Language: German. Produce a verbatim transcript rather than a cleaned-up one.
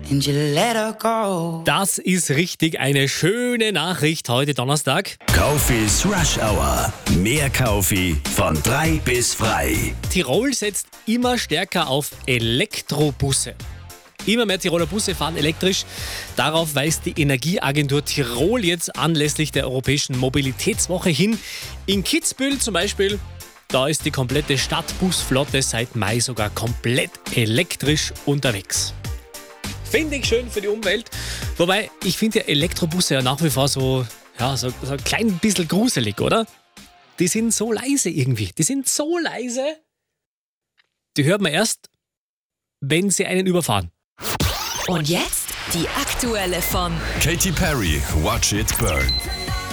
and you let her go. Das ist richtig eine schöne Nachricht heute Donnerstag. Kaufis Rush Hour. Mehr Kaufi von drei bis frei. Tirol setzt immer stärker auf Elektrobusse. Immer mehr Tiroler Busse fahren elektrisch. Darauf weist die Energieagentur Tirol jetzt anlässlich der Europäischen Mobilitätswoche hin. In Kitzbühel zum Beispiel, da ist die komplette Stadtbusflotte seit Mai sogar komplett elektrisch unterwegs. Finde ich schön für die Umwelt. Wobei, ich finde ja Elektrobusse ja nach wie vor so, ja, so, so ein klein bisschen gruselig, oder? Die sind so leise irgendwie. Die sind so leise. Die hört man erst, wenn sie einen überfahren. Und jetzt die aktuelle von Katy Perry, Watch It Burn.